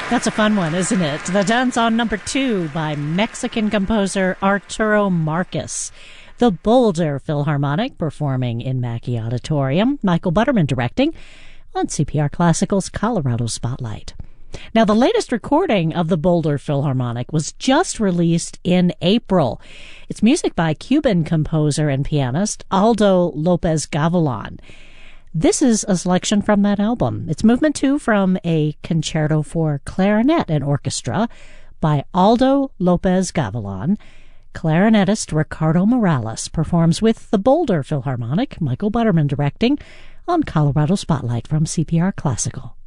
That's a fun one, isn't it? The Danzón number 2 by Mexican composer Arturo Marcus. The Boulder Philharmonic performing in Mackey Auditorium. Michael Butterman directing on CPR Classical's Colorado Spotlight. Now, the latest recording of the Boulder Philharmonic was just released in April. It's music by Cuban composer and pianist Aldo Lopez Gavilan. This is a selection from that album. It's movement 2 from a concerto for clarinet and orchestra by Aldo Lopez Gavilan. Clarinetist Ricardo Morales performs with the Boulder Philharmonic, Michael Butterman directing, on Colorado Spotlight from CPR Classical.